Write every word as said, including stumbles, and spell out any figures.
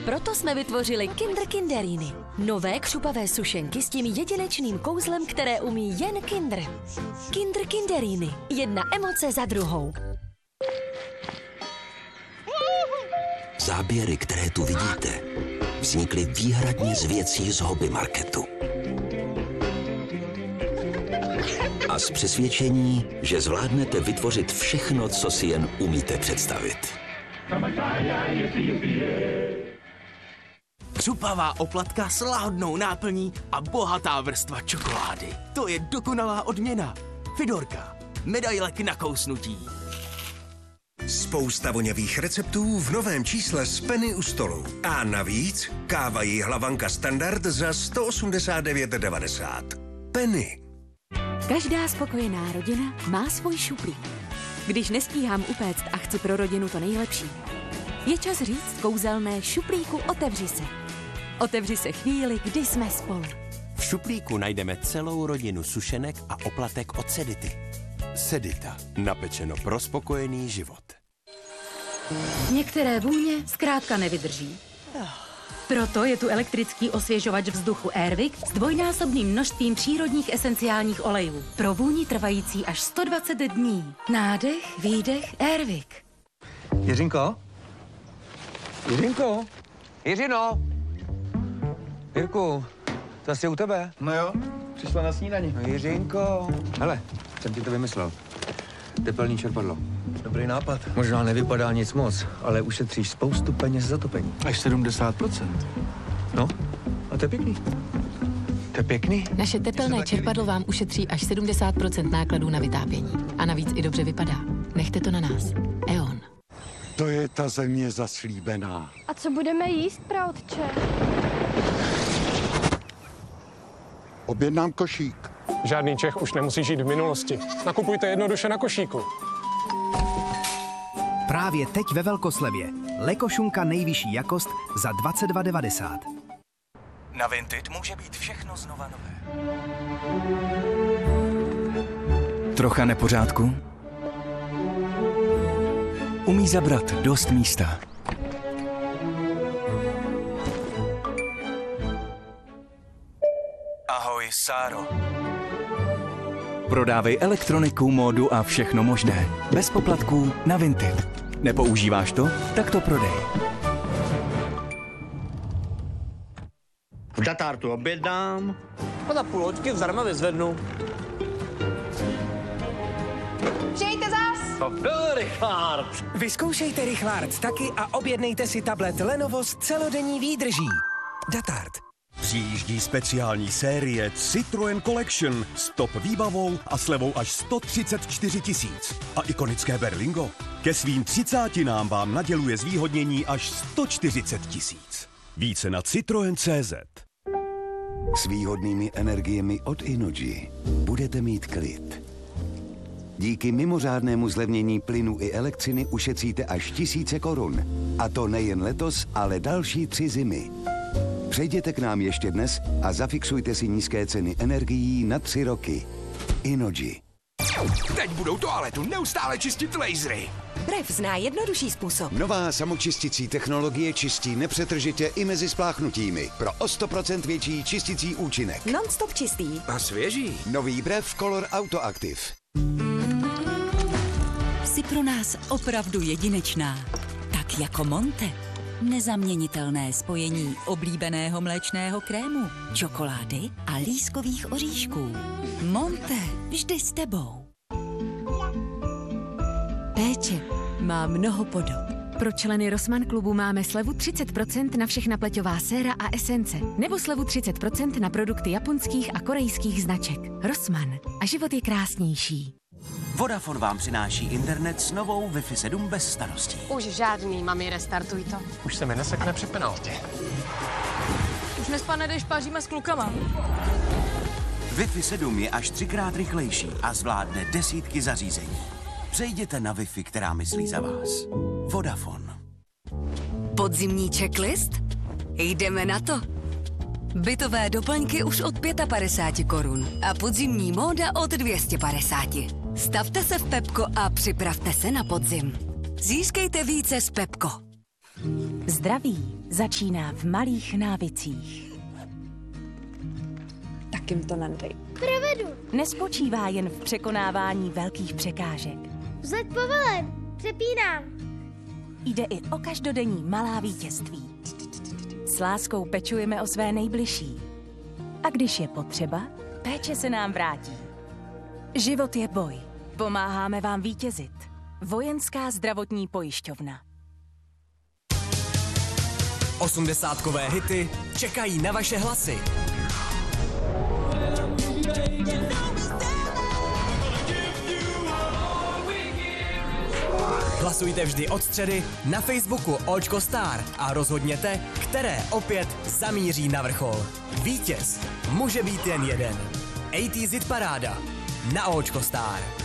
Proto jsme vytvořili Kinder Kinderíny. Nové křupavé sušenky s tím jedinečným kouzlem, které umí jen Kinder. Kinder Kinderíny. Jedna emoce za druhou. Záběry, které tu vidíte, vznikly výhradně z věcí z hobby marketu. A z přesvědčení, že zvládnete vytvořit všechno, co si jen umíte představit. Křupavá oplatka s láhodnou náplní a bohatá vrstva čokolády. To je dokonalá odměna. Fidorka. Medaile k nakousnutí. Spousta voňavých receptů v novém čísle z Penny u stolu. A navíc káva Jihlavanka standard za sto osmdesát devět devadesát. Penny. Každá spokojená rodina má svůj šuplík. Když nestíhám upéct a chci pro rodinu to nejlepší, je čas říct kouzelné šuplíku otevři se. Otevři se chvíli, kdy jsme spolu. V šuplíku najdeme celou rodinu sušenek a oplatek od Sedity. Sedita. Napečeno pro spokojený život. Některé vůně zkrátka nevydrží. Proto je tu elektrický osvěžovač vzduchu Airwick s dvojnásobným množstvím přírodních esenciálních olejů. Pro vůni trvající až sto dvacet dní. Nádech, výdech, Airwick. Jiřinko? Jiřinko? Jiřino? Jirku, to asi u tebe. No jo, přišla na snídani. No, Jiřinko. Hele, jsem ti to vymyslel. Tepelný čerpadlo. Dobrý nápad. Možná nevypadá nic moc, ale ušetříš spoustu peněz za topení. Až sedmdesát procent. No, a to je pěkný. To je pěkný. Naše tepelné čerpadlo vám ušetří až sedmdesát procent nákladů na vytápění. A navíc i dobře vypadá. Nechte to na nás. E O N. To je ta země zaslíbená. A co budeme jíst, praotče? Objednám košík. Žádný Čech už nemusí žít v minulosti. Nakupujte jednoduše na košíku. Právě teď ve velkoslevě. Lekošunka nejvyšší jakost za dvacet dva devadesát. Na Vinted může být všechno znova nové. Trocha nepořádku? Umí zabrat dost místa. Ahoj, Sáro. Prodávej elektroniku, módu a všechno možné. Bez poplatků na Vinted. Nepoužíváš to? Tak to prodej. V Datartu objednám. A za půl hoďky zdarma vyzvednu. Přijďte zas! To byl Richard. Vyzkoušejte Richard taky a objednejte si tablet Lenovo s celodenní výdrží. Datart. Přijíždí speciální série Citroën Collection s top výbavou a slevou až sto třicet čtyři tisíc. A ikonické Berlingo ke svým třicátinám vám naděluje zvýhodnění až sto čtyřicet tisíc. Více na citroen tečka cé zet. S výhodnými energiemi od Inogy budete mít klid. Díky mimořádnému zlevnění plynu i elektřiny ušetříte až tisíce korun. A to nejen letos, ale další tři zimy. Přejděte k nám ještě dnes a zafixujte si nízké ceny energií na tři roky. Inogy. Teď budou toaletu neustále čistit lasery. Brev zná jednodušší způsob. Nová samočisticí technologie čistí nepřetržitě i mezi spláchnutími. Pro o sto procent větší čisticí účinek. Non-stop čistý. A svěží. Nový Brev Color Autoactive. Jsi pro nás opravdu jedinečná. Tak jako Monte. Nezaměnitelné spojení oblíbeného mléčného krému, čokolády a lískových oříšků. Monte, vždy s tebou. Péče má mnoho podob. Pro členy Rossmann klubu máme slevu třicet procent na všechna pleťová séra a esence. Nebo slevu třicet procent na produkty japonských a korejských značek. Rossmann. A život je krásnější. Vodafone vám přináší internet s novou Wi-Fi sedm bez starostí. Už žádný, mami, restartuj to. Už se mi nesekne při penaltě. Už nespadne, když paříme s klukama. Wi-Fi sedm je až třikrát rychlejší a zvládne desítky zařízení. Přejděte na Wi-Fi, která myslí za vás. Vodafone. Podzimní checklist? Jdeme na to. Bytové doplňky už od padesát pět korun a podzimní móda od dvě stě padesát. Stavte se v Pepko a připravte se na podzim. Získejte více z Pepko. Zdraví začíná v malých návicích. Tak jim to nedej. Provedu. Nespočívá jen v překonávání velkých překážek. Vzlet povelen, přepínám. Jde i o každodenní malá vítězství. S láskou pečujeme o své nejbližší. A když je potřeba, péče se nám vrátí. Život je boj. Pomáháme vám vítězit. Vojenská zdravotní pojišťovna. Osmdesátkové hity čekají na vaše hlasy. Hlasujte vždy od středy na Facebooku Očko Star a rozhodněte, které opět zamíří na vrchol. Vítěz může být jen jeden. osmdesátková hit paráda na Očko Star.